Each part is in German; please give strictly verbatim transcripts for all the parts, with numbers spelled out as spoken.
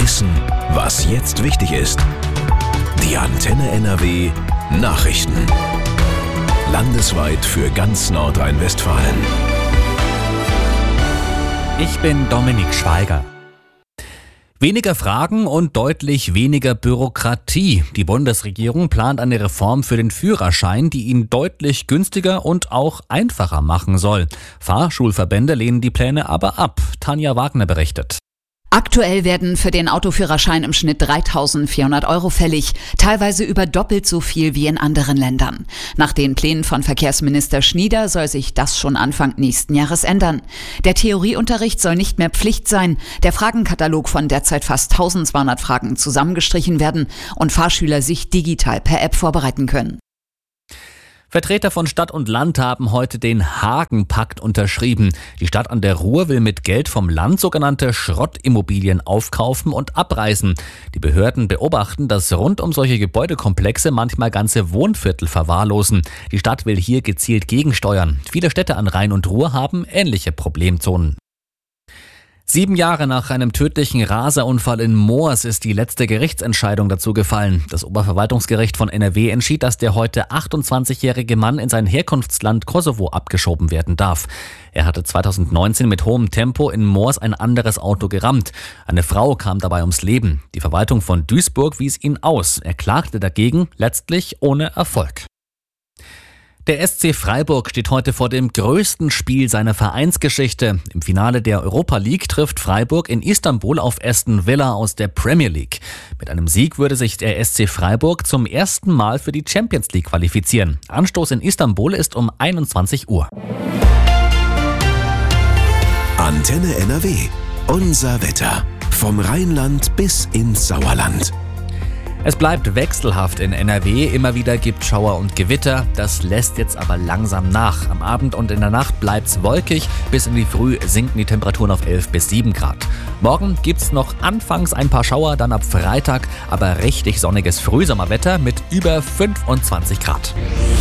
Wissen, was jetzt wichtig ist. Die Antenne N R W Nachrichten. Landesweit für ganz Nordrhein-Westfalen. Ich bin Dominik Schweiger. Weniger Fragen und deutlich weniger Bürokratie. Die Bundesregierung plant eine Reform für den Führerschein, die ihn deutlich günstiger und auch einfacher machen soll. Fahrschulverbände lehnen die Pläne aber ab. Tanja Wagner berichtet. Aktuell werden für den Autoführerschein im Schnitt dreitausendvierhundert Euro fällig, teilweise über doppelt so viel wie in anderen Ländern. Nach den Plänen von Verkehrsminister Schnieder soll sich das schon Anfang nächsten Jahres ändern. Der Theorieunterricht soll nicht mehr Pflicht sein, der Fragenkatalog von derzeit fast eintausendzweihundert Fragen zusammengestrichen werden und Fahrschüler sich digital per App vorbereiten können. Vertreter von Stadt und Land haben heute den Hagen-Pakt unterschrieben. Die Stadt an der Ruhr will mit Geld vom Land sogenannte Schrottimmobilien aufkaufen und abreißen. Die Behörden beobachten, dass rund um solche Gebäudekomplexe manchmal ganze Wohnviertel verwahrlosen. Die Stadt will hier gezielt gegensteuern. Viele Städte an Rhein und Ruhr haben ähnliche Problemzonen. Sieben Jahre nach einem tödlichen Raserunfall in Moers ist die letzte Gerichtsentscheidung dazu gefallen. Das Oberverwaltungsgericht von N R W entschied, dass der heute achtundzwanzigjährige Mann in sein Herkunftsland Kosovo abgeschoben werden darf. Er hatte zweitausendneunzehn mit hohem Tempo in Moers ein anderes Auto gerammt. Eine Frau kam dabei ums Leben. Die Verwaltung von Duisburg wies ihn aus. Er klagte dagegen, letztlich ohne Erfolg. Der S C Freiburg steht heute vor dem größten Spiel seiner Vereinsgeschichte. Im Finale der Europa League trifft Freiburg in Istanbul auf Aston Villa aus der Premier League. Mit einem Sieg würde sich der S C Freiburg zum ersten Mal für die Champions League qualifizieren. Anstoß in Istanbul ist um einundzwanzig Uhr. Antenne N R W. Unser Wetter. Vom Rheinland bis ins Sauerland. Es bleibt wechselhaft in N R W, immer wieder gibt Schauer und Gewitter, das lässt jetzt aber langsam nach. Am Abend und in der Nacht bleibt's wolkig, bis in die Früh sinken die Temperaturen auf elf bis sieben Grad. Morgen gibt's noch anfangs ein paar Schauer, dann ab Freitag aber richtig sonniges Frühsommerwetter mit über fünfundzwanzig Grad.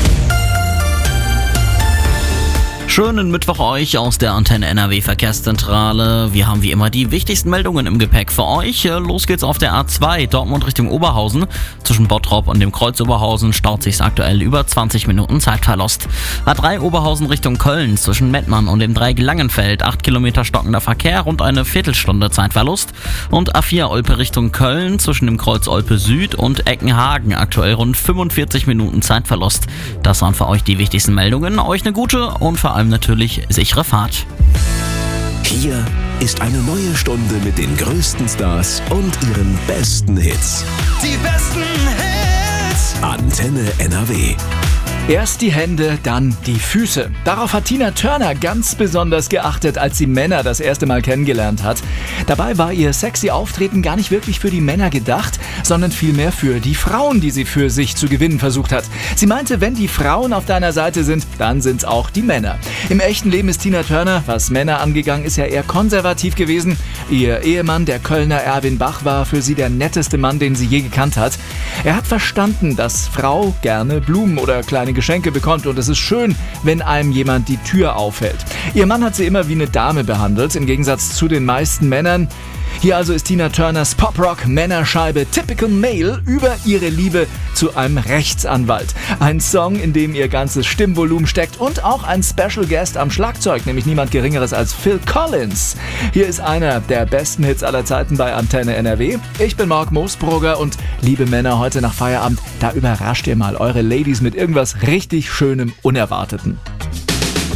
Schönen Mittwoch euch aus der Antenne N R W Verkehrszentrale. Wir haben wie immer die wichtigsten Meldungen im Gepäck für euch. Los geht's auf der A zwei Dortmund Richtung Oberhausen. Zwischen Bottrop und dem Kreuz Oberhausen staut sich's aktuell über zwanzig Minuten Zeitverlust. A drei Oberhausen Richtung Köln zwischen Mettmann und dem Dreieck Langenfeld. acht Kilometer stockender Verkehr, rund eine Viertelstunde Zeitverlust. Und A vier Olpe Richtung Köln zwischen dem Kreuz Olpe Süd und Eckenhagen. Aktuell rund fünfundvierzig Minuten Zeitverlust. Das waren für euch die wichtigsten Meldungen. Euch eine gute und vor allem natürlich sichere Fahrt. Hier ist eine neue Stunde mit den größten Stars und ihren besten Hits. Die besten Hits. Antenne N R W. Erst die Hände, dann die Füße. Darauf hat Tina Turner ganz besonders geachtet, als sie Männer das erste Mal kennengelernt hat. Dabei war ihr sexy Auftreten gar nicht wirklich für die Männer gedacht, sondern vielmehr für die Frauen, die sie für sich zu gewinnen versucht hat. Sie meinte, wenn die Frauen auf deiner Seite sind, dann sind's auch die Männer. Im echten Leben ist Tina Turner, was Männer angegangen ist, ja eher konservativ gewesen. Ihr Ehemann, der Kölner Erwin Bach, war für sie der netteste Mann, den sie je gekannt hat. Er hat verstanden, dass Frau gerne Blumen oder kleine Geschenke bekommt und es ist schön, wenn einem jemand die Tür aufhält. Ihr Mann hat sie immer wie eine Dame behandelt, im Gegensatz zu den meisten Männern. Hier also ist Tina Turners Pop-Rock-Männerscheibe Typical Male über ihre Liebe zu einem Rechtsanwalt. Ein Song, in dem ihr ganzes Stimmvolumen steckt und auch ein Special Guest am Schlagzeug, nämlich niemand Geringeres als Phil Collins. Hier ist einer der besten Hits aller Zeiten bei Antenne N R W. Ich bin Marc Moosbrugger und liebe Männer, heute nach Feierabend, da überrascht ihr mal eure Ladies mit irgendwas richtig Schönem, Unerwarteten.